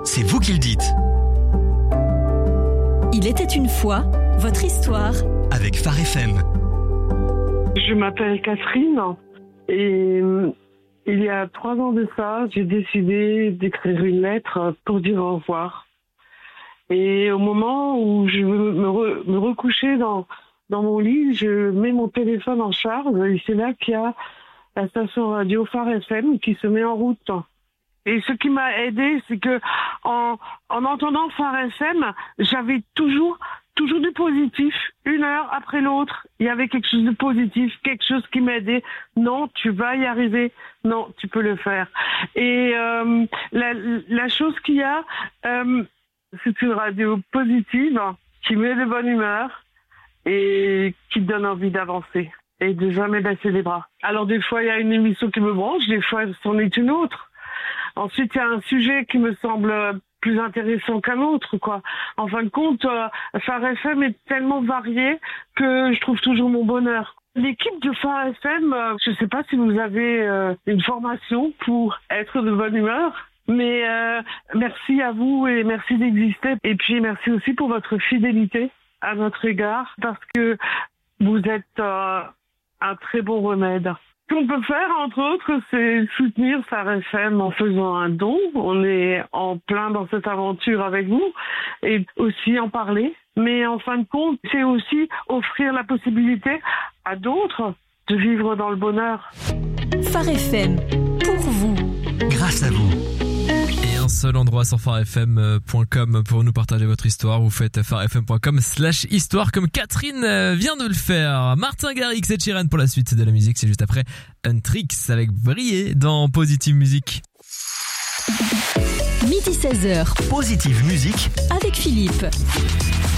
c'est vous qui le dites. Il était une fois, votre histoire. Avec Phare FM. Je m'appelle Catherine et il y a 3 ans de ça, j'ai décidé d'écrire une lettre pour dire au revoir. Et au moment où je veux me recoucher dans mon lit, je mets mon téléphone en charge et c'est là qu'il y a la station radio Phare FM qui se met en route. Et ce qui m'a aidé, c'est que en entendant Phare FM, j'avais toujours du positif. 1 heure après l'autre, il y avait quelque chose de positif, quelque chose qui m'aidait. Non, tu vas y arriver. Non, tu peux le faire. Et la chose qu'il y a, c'est une radio positive qui met de bonne humeur et qui donne envie d'avancer et de jamais baisser les bras. Alors des fois, il y a une émission qui me branche, des fois, c'en est une autre. Ensuite, il y a un sujet qui me semble plus intéressant qu'un autre, quoi. En fin de compte, Phare FM est tellement varié que je trouve toujours mon bonheur. L'équipe de Phare FM, je ne sais pas si vous avez une formation pour être de bonne humeur, mais merci à vous et merci d'exister. Et puis merci aussi pour votre fidélité à notre égard, parce que vous êtes un très bon remède. Ce qu'on peut faire, entre autres, c'est soutenir Phare FM en faisant un don. On est en plein dans cette aventure avec vous et aussi en parler. Mais en fin de compte, c'est aussi offrir la possibilité à d'autres de vivre dans le bonheur. Phare FM, pour vous. Grâce à vous. Et un seul endroit sur pharefm.com pour nous partager votre histoire. Vous faites pharefm.com/histoire comme Catherine vient de le faire. Martin Garrix et Sheeran pour la suite de la musique. C'est juste après Untrix avec Briller dans Positive Musique. Midi 16h. Positive Musique Avec Philippe.